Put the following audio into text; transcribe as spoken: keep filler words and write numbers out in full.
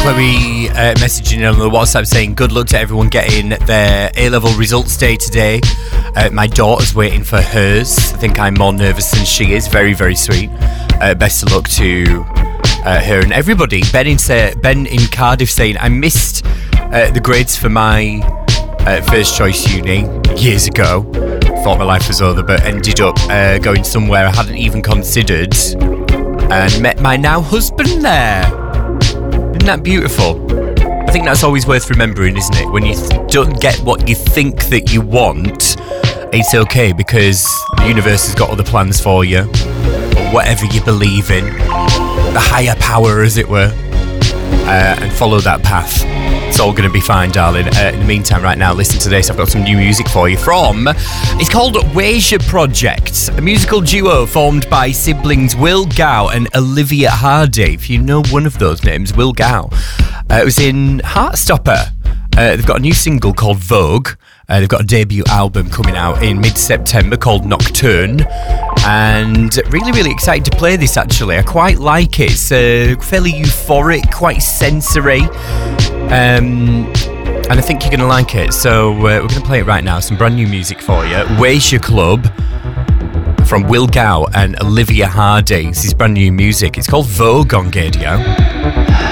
Chloe uh, messaging on the WhatsApp saying good luck to everyone getting their A-level results day today. Uh, my daughter's waiting for hers. I think I'm more nervous than she is. Very, very sweet. Uh, best of luck to uh, her and everybody. Ben in, say, Ben in Cardiff saying I missed uh, the grades for my uh, first choice uni years ago. Thought my life was over, but ended up uh, going somewhere I hadn't even considered and met my now husband there. Isn't that beautiful? I think that's always worth remembering, isn't it? When you th- don't get what you think that you want, it's okay because the universe has got other plans for you. Or whatever you believe in. The higher power, as it were. Uh, and follow that path. It's all going to be fine, darling. Uh, in the meantime, right now, listen to this. I've got some new music for you from... It's called Weijia Project, a musical duo formed by siblings Will Gao and Olivia Hardy. If you know one of those names, Will Gao. Uh, it was in Heartstopper. Uh, they've got a new single called Vogue. Uh, they've got a debut album coming out in mid-September called Nocturne. And really, really excited to play this, actually. I quite like it. It's uh, fairly euphoric, quite sensory. Um, and I think you're going to like it. So uh, we're going to play it right now. Some brand new music for you. Weijia Club from Will Gao and Olivia Hardy. This is brand new music. It's called Vogue on Gadio.